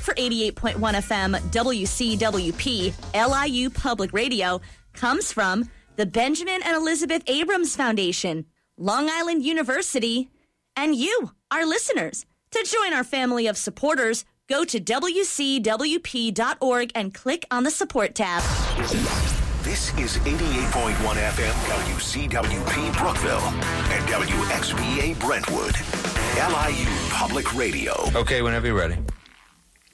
for 88.1 FM WCWP LIU Public Radio comes from the Benjamin and Elizabeth Abrams Foundation, Long Island University, and you, our listeners. To join our family of supporters, go to WCWP.org and click on the support tab. This is 88.1 FM WCWP Brookville and WXVA Brentwood, LIU Public Radio. Okay, whenever you're ready.